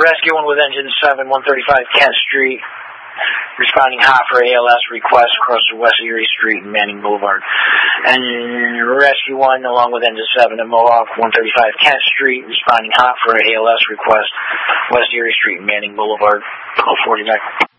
Rescue 1 with engine 7, 135 Kent Street. Responding hot for ALS request across West Erie Street and Manning Boulevard. And Rescue 1 along with engine 7 at Mohawk, 135 Kent Street. Responding hot for ALS request West Erie Street and Manning Boulevard. Call 40 back.